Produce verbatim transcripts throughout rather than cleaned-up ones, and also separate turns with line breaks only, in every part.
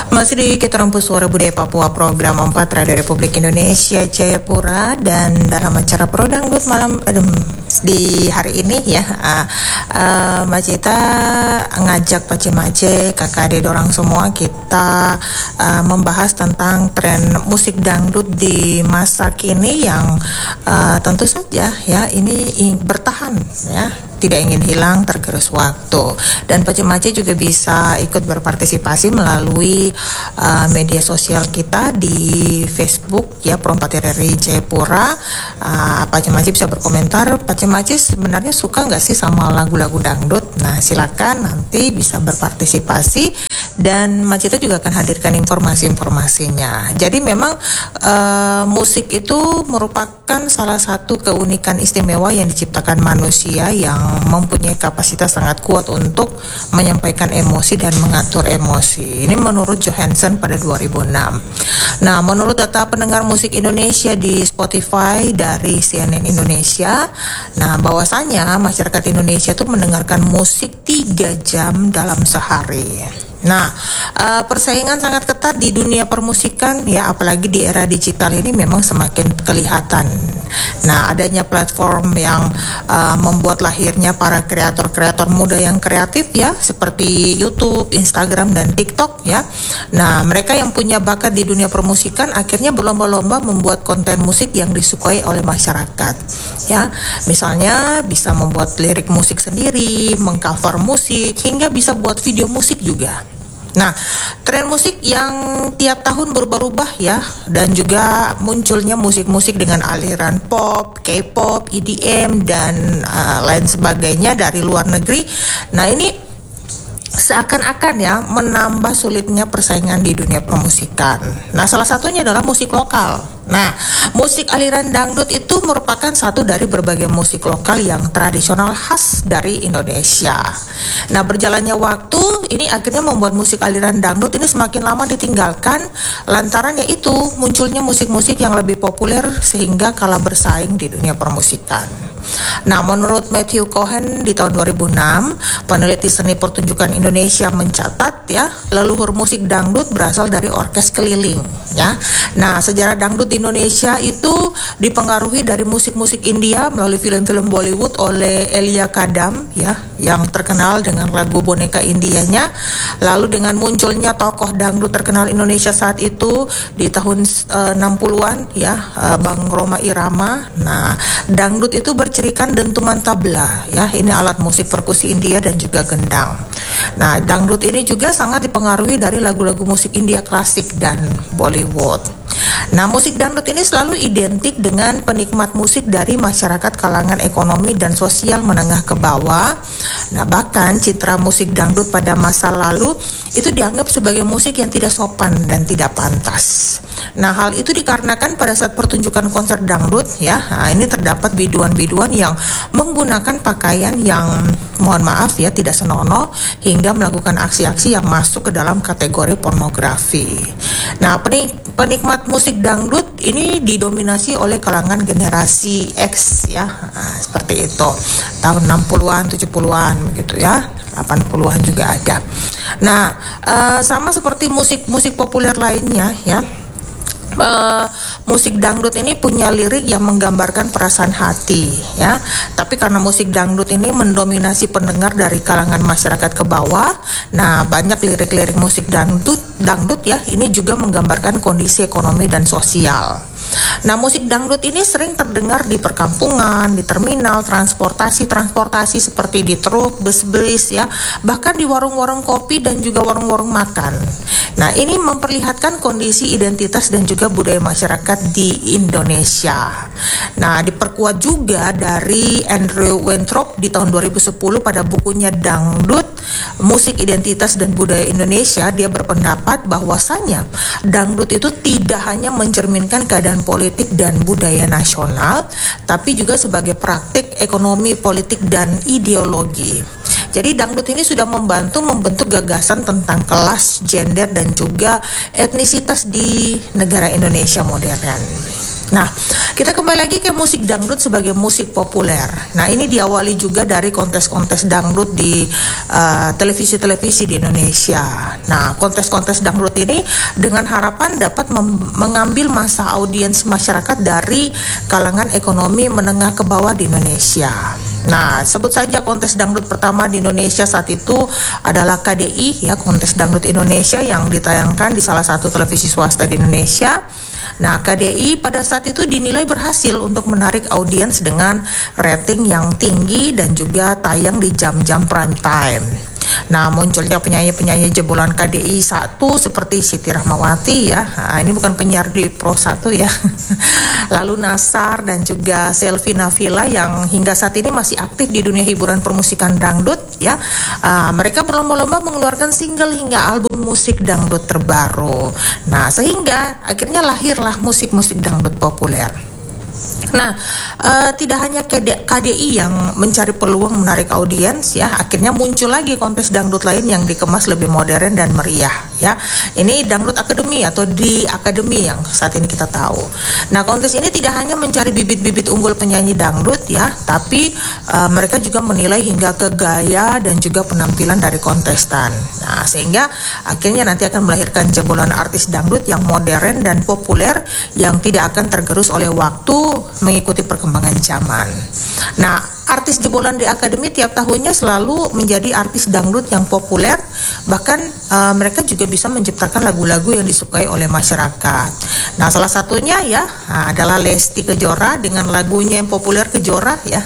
Masih di Kita Rempus Suara Budaya Papua Program empat Radio Republik Indonesia Jayapura, dan dalam acara Pro Dangdut malam adem, di hari ini ya uh, uh, Mbak Cita ngajak Pak Cimace, kakak adik dorang semua kita uh, membahas tentang tren musik dangdut di masa kini yang uh, tentu saja ya ini bertahan ya, tidak ingin hilang tergerus waktu. Dan Pak Cimace juga bisa ikut berpartisipasi melalui uh, media sosial kita di Facebook ya, Pro empat R R I Jayapura. uh, Pak Cimace bisa berkomentar. Pak Cimace sebenarnya suka nggak sih sama lagu-lagu dangdut? Nah silakan nanti bisa berpartisipasi, dan Mbak Cita juga akan hadirkan informasi-informasinya. Jadi memang uh, musik itu merupakan salah satu keunikan istimewa yang diciptakan manusia yang mempunyai kapasitas sangat kuat untuk menyampaikan emosi dan mengatur emosi. Ini menurut Johansson pada dua ribu enam. Nah, menurut data pendengar musik Indonesia di Spotify dari C N N Indonesia, nah bahwasanya masyarakat Indonesia itu mendengarkan musik tiga jam dalam sehari. Nah, uh, persaingan sangat ketat di dunia permusikan ya, apalagi di era digital ini memang semakin kelihatan. Nah, adanya platform yang uh, membuat lahirnya para kreator-kreator muda yang kreatif ya, seperti YouTube, Instagram, dan TikTok ya. Nah, mereka yang punya bakat di dunia permusikan akhirnya berlomba-lomba membuat konten musik yang disukai oleh masyarakat ya. Misalnya bisa membuat lirik musik sendiri, mengcover musik, hingga bisa buat video musik juga. Nah, tren musik yang tiap tahun berubah-ubah ya, dan juga munculnya musik-musik dengan aliran pop, K-pop, E D M, dan uh, lain sebagainya dari luar negeri. Nah, ini seakan-akan ya menambah sulitnya persaingan di dunia permusikan. Nah, salah satunya adalah musik lokal. Nah, musik aliran dangdut itu merupakan satu dari berbagai musik lokal yang tradisional khas dari Indonesia. Nah, berjalannya waktu ini akhirnya membuat musik aliran dangdut ini semakin lama ditinggalkan, lantaran yaitu munculnya musik-musik yang lebih populer sehingga kalah bersaing di dunia permusikan. Nah, menurut Matthew Cohen di tahun dua ribu enam, peneliti seni pertunjukan Indonesia mencatat ya, leluhur musik dangdut berasal dari orkes keliling ya. Nah, sejarah dangdut di Indonesia itu dipengaruhi dari musik-musik India melalui film-film Bollywood oleh Elia Kadam ya, yang terkenal dengan lagu boneka Indianya. Lalu dengan munculnya tokoh dangdut terkenal Indonesia saat itu di tahun uh, enam puluhan ya, uh, Bang Rhoma Irama. Nah, dangdut itu bercirikan dentuman tabla ya, ini alat musik perkusi India dan juga gendang. Nah, dangdut ini juga sangat dipengaruhi dari lagu-lagu musik India klasik dan Bollywood. Nah, musik dangdut ini selalu identik dengan penikmat musik dari masyarakat kalangan ekonomi dan sosial menengah ke bawah. Nah, bahkan citra musik dangdut pada masa lalu itu dianggap sebagai musik yang tidak sopan dan tidak pantas. Nah, hal itu dikarenakan pada saat pertunjukan konser dangdut ya, nah ini terdapat biduan-biduan yang menggunakan pakaian yang mohon maaf ya tidak senonoh hingga melakukan aksi-aksi yang masuk ke dalam kategori pornografi. Nah, penik- penikmat musik dangdut ini didominasi oleh kalangan generasi X ya, nah, seperti itu, tahun enam puluhan, tujuh puluhan begitu ya, delapan puluhan juga ada. Nah, uh, sama seperti musik-musik populer lainnya ya, Uh, musik dangdut ini punya lirik yang menggambarkan perasaan hati ya. Tapi karena musik dangdut ini mendominasi pendengar dari kalangan masyarakat ke bawah, nah banyak lirik-lirik musik dangdut dangdut ya ini juga menggambarkan kondisi ekonomi dan sosial. Nah, musik dangdut ini sering terdengar di perkampungan, di terminal, transportasi-transportasi seperti di truk, bus-bus ya, bahkan di warung-warung kopi dan juga warung-warung makan. Nah, ini memperlihatkan kondisi identitas dan juga budaya masyarakat di Indonesia. Nah, diperkuat juga dari Andrew Weintraub di tahun dua ribu sepuluh pada bukunya Dangdut, Musik Identitas dan Budaya Indonesia. Dia berpendapat bahwasanya dangdut itu tidak hanya mencerminkan keadaan politik dan budaya nasional, tapi juga sebagai praktik ekonomi, politik, dan ideologi. Jadi dangdut ini sudah membantu membentuk gagasan tentang kelas, gender, dan juga etnisitas di negara Indonesia modern. Nah, kita kembali lagi ke musik dangdut sebagai musik populer. Nah, ini diawali juga dari kontes-kontes dangdut di uh, televisi-televisi di Indonesia. Nah, kontes-kontes dangdut ini dengan harapan dapat mengambil masa audiens masyarakat dari kalangan ekonomi menengah ke bawah di Indonesia. Nah, sebut saja kontes dangdut pertama di Indonesia saat itu adalah K D I, ya, Kontes Dangdut Indonesia, yang ditayangkan di salah satu televisi swasta di Indonesia. Nah, K D I pada saat itu dinilai berhasil untuk menarik audiens dengan rating yang tinggi dan juga tayang di jam-jam prime time. Nah, munculnya penyanyi-penyanyi jebolan K D I satu seperti Siti Rahmawati, ya. Nah, ini bukan penyiar di Pro satu, ya. Lalu Nasar dan juga Selvi Nafila yang hingga saat ini masih aktif di dunia hiburan permusikan dangdut, ya. Uh, mereka berlomba-lomba mengeluarkan single hingga album musik dangdut terbaru. Nah, sehingga akhirnya lahirlah musik-musik dangdut populer. Nah, uh, tidak hanya K D I yang mencari peluang menarik audiens, ya, akhirnya muncul lagi kontes dangdut lain yang dikemas lebih modern dan meriah, ya. Ini Dangdut Academy atau di Academy yang saat ini kita tahu. Nah, kontes ini tidak hanya mencari bibit-bibit unggul penyanyi dangdut, ya, tapi uh, mereka juga menilai hingga ke gaya dan juga penampilan dari kontestan. Nah, sehingga akhirnya nanti akan melahirkan jebolan artis dangdut yang modern dan populer yang tidak akan tergerus oleh waktu mengikuti perkembangan zaman. Nah, artis jebolan di Akademi tiap tahunnya selalu menjadi artis dangdut yang populer, bahkan uh, mereka juga bisa menciptakan lagu-lagu yang disukai oleh masyarakat. Nah, salah satunya, ya, adalah Lesti Kejora dengan lagunya yang populer Kejora, ya.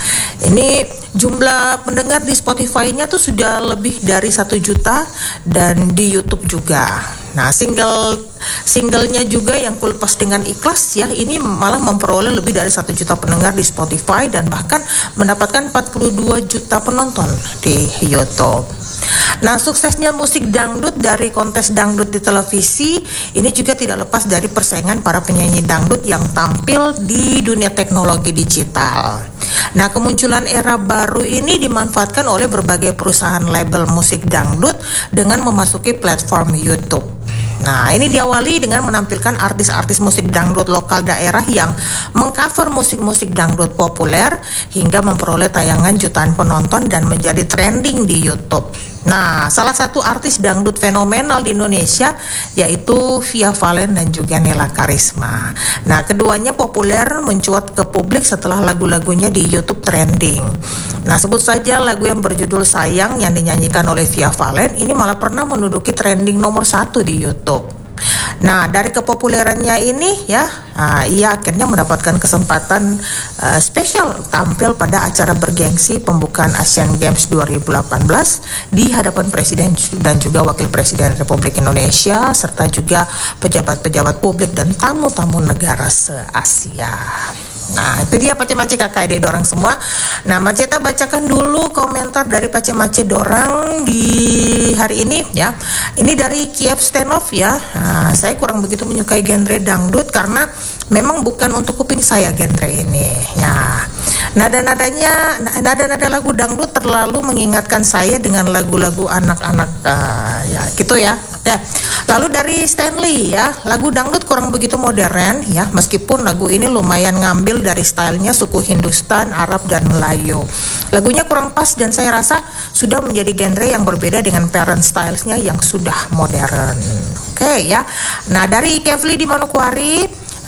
Ini jumlah pendengar di Spotify-nya tuh sudah lebih dari satu juta dan di YouTube juga. Nah, single singlenya juga yang Kulepas Dengan Ikhlas, ya, ini malah memperoleh lebih dari satu juta pendengar di Spotify dan bahkan mendapatkan empat puluh dua juta penonton di YouTube. Nah, suksesnya musik dangdut dari kontes dangdut di televisi ini juga tidak lepas dari persaingan para penyanyi dangdut yang tampil di dunia teknologi digital. Nah, kemunculan era baru ini dimanfaatkan oleh berbagai perusahaan label musik dangdut dengan memasuki platform YouTube. Nah, ini diawali dengan menampilkan artis-artis musik dangdut lokal daerah yang mengcover musik-musik dangdut populer hingga memperoleh tayangan jutaan penonton dan menjadi trending di YouTube. Nah, salah satu artis dangdut fenomenal di Indonesia yaitu Via Valen dan juga Nela Karisma. Nah, keduanya populer mencuat ke publik setelah lagu-lagunya di YouTube trending. Nah, sebut saja lagu yang berjudul Sayang yang dinyanyikan oleh Via Valen ini malah pernah menduduki trending nomor satu di YouTube. Nah, dari kepopulerannya ini, ya, uh, ia akhirnya mendapatkan kesempatan uh, spesial tampil pada acara bergengsi pembukaan Asian Games dua ribu delapan belas di hadapan Presiden dan juga Wakil Presiden Republik Indonesia serta juga pejabat-pejabat publik dan tamu-tamu negara se-Asia. Nah, itu dia Pace-Mace kakak adik dorang semua. Nah, Maceta bacakan dulu komentar dari Pace-Mace dorang di hari ini, ya. Ini dari Kiev Stenov, ya. Nah, saya kurang begitu menyukai genre dangdut karena memang bukan untuk kuping saya genre ini. Ya. Nada-nadanya, nada-nada lagu dangdut terlalu mengingatkan saya dengan lagu-lagu anak-anak, uh, ya, gitu ya. Ya. Lalu dari Stanley, ya, lagu dangdut kurang begitu modern, ya, meskipun lagu ini lumayan ngambil dari stylenya suku Hindustan, Arab dan Melayu. Lagunya kurang pas dan saya rasa sudah menjadi genre yang berbeda dengan parent stylesnya yang sudah modern. Oke, okay, ya. Nah, dari Kevli di Manokwari,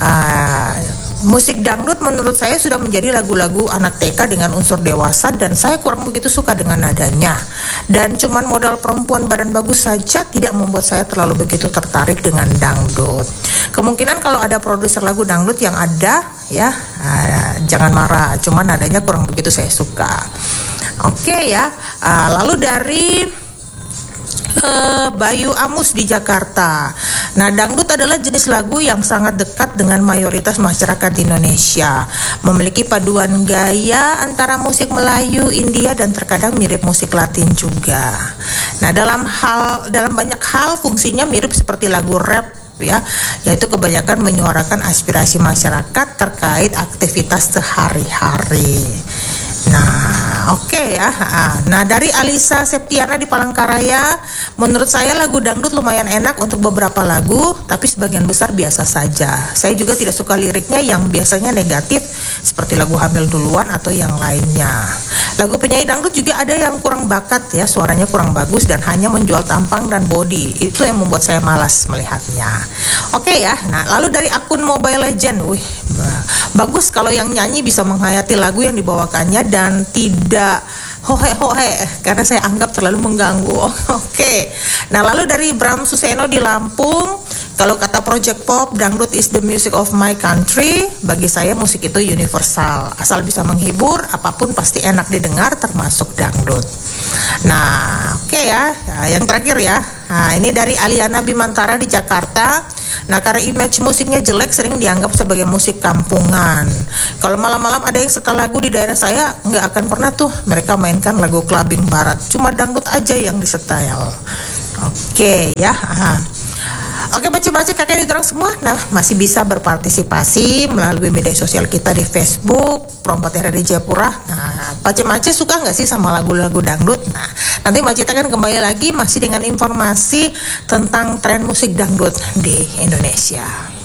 uh, musik dangdut menurut saya sudah menjadi lagu-lagu anak T K dengan unsur dewasa dan saya kurang begitu suka dengan nadanya. Dan cuman modal perempuan badan bagus saja tidak membuat saya terlalu begitu tertarik dengan dangdut. Kemungkinan kalau ada produser lagu dangdut yang ada, ya, uh, jangan marah, cuman nadanya kurang begitu saya suka. Oke, okay, ya. Uh, lalu dari Uh, Bayu Amus di Jakarta. Nah, dangdut adalah jenis lagu yang sangat dekat dengan mayoritas masyarakat di Indonesia. Memiliki paduan gaya antara musik Melayu, India dan terkadang mirip musik Latin juga. Nah, dalam hal dalam banyak hal fungsinya mirip seperti lagu rap, ya, yaitu kebanyakan menyuarakan aspirasi masyarakat terkait aktivitas sehari-hari. Nah, Oke ya. Nah, dari Alisa Septiana di Palangkaraya, menurut saya lagu dangdut lumayan enak untuk beberapa lagu, tapi sebagian besar biasa saja. Saya juga tidak suka liriknya yang biasanya negatif, seperti lagu Hamil Duluan atau yang lainnya. Lagu penyanyi dangdut juga ada yang kurang bakat ya, suaranya kurang bagus dan hanya menjual tampang dan body. Itu yang membuat saya malas melihatnya. Oke ya. Nah, lalu dari akun Mobile Legend, wih, bagus kalau yang nyanyi bisa menghayati lagu yang dibawakannya dan tidak hohe-hohe karena saya anggap terlalu mengganggu. Oke. Nah, lalu dari Bram Suseno di Lampung, kalau kata Project Pop, dangdut is the music of my country. Bagi saya musik itu universal, asal bisa menghibur, apapun pasti enak didengar, termasuk dangdut. Nah, oke okay ya. Nah, yang terakhir ya. Nah, ini dari Aliana Bimantara di Jakarta. Nah, karena image musiknya jelek, sering dianggap sebagai musik kampungan. Kalau malam-malam ada yang setel lagu di daerah saya, nggak akan pernah tuh mereka mainkan lagu clubbing barat. Cuma dangdut aja yang disetel. Oke ya. Aha. Oke, baca-baca kakek di semua. Nah, masih bisa berpartisipasi melalui media sosial kita di Facebook Prompatera di Jayapura. Nah, baca-baca suka nggak sih sama lagu-lagu dangdut? Nah, nanti Mbak Cita akan kembali lagi masih dengan informasi tentang tren musik dangdut di Indonesia.